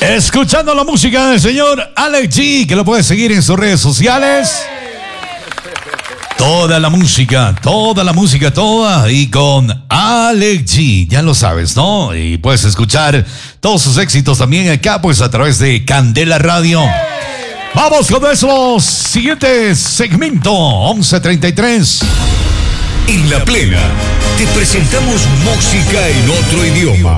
Escuchando la música del señor Alex G, que lo puedes seguir en sus redes sociales. Toda la música, y con Alex G, ya lo sabes, ¿no? Y puedes escuchar todos sus éxitos también acá, pues a través de Candela Radio. Vamos con nuestro siguiente segmento, 11:33. En La Plena, te presentamos música en otro idioma.